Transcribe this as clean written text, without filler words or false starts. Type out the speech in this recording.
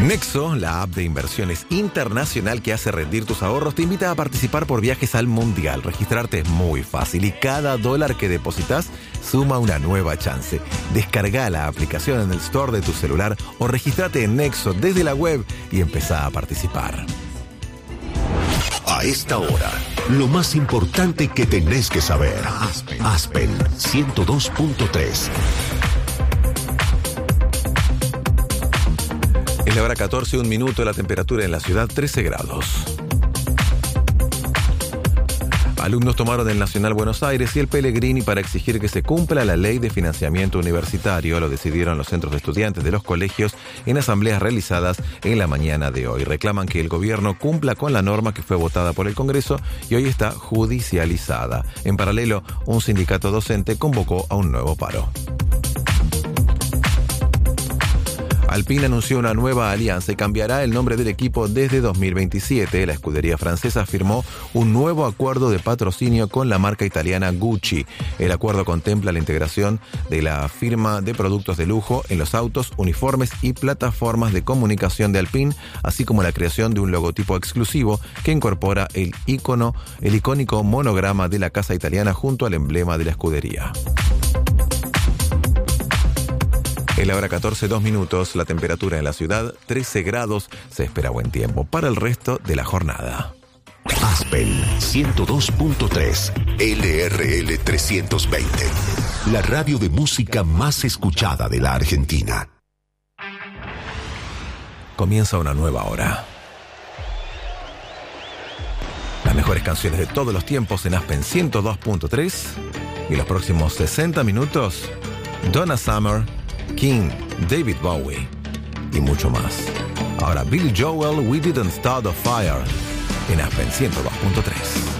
Nexo, la app de inversiones internacional que hace rendir tus ahorros, te invita a participar por viajes al mundial. Registrarte es muy fácil y cada dólar que depositas suma una nueva chance. Descarga la aplicación en el store de tu celular o regístrate en Nexo desde la web y empezá a participar. A esta hora, lo más importante que tenés que saber. Aspen 102.3. Es la hora 14, 1 minuto, la temperatura en la ciudad 13 grados. Alumnos tomaron el Nacional Buenos Aires y el Pellegrini para exigir que se cumpla la ley de financiamiento universitario. Lo decidieron los centros de estudiantes de los colegios en asambleas realizadas en la mañana de hoy. Reclaman que el gobierno cumpla con la norma que fue votada por el Congreso y hoy está judicializada. En paralelo, un sindicato docente convocó a un nuevo paro. Alpine anunció una nueva alianza y cambiará el nombre del equipo desde 2027. La escudería francesa firmó un nuevo acuerdo de patrocinio con la marca italiana Gucci. El acuerdo contempla la integración de la firma de productos de lujo en los autos, uniformes y plataformas de comunicación de Alpine, así como la creación de un logotipo exclusivo que incorpora el icónico monograma de la casa italiana junto al emblema de la escudería. En la hora 14, 2 minutos, la temperatura en la ciudad 13 grados, se espera buen tiempo para el resto de la jornada. Aspen 102.3, LRL 320, la radio de música más escuchada de la Argentina. Comienza una nueva hora. Las mejores canciones de todos los tiempos en Aspen 102.3 y los próximos 60 minutos, Donna Summer, King, David Bowie y mucho más. Ahora Billy Joel, We Didn't Start a Fire en Aspen 102.3.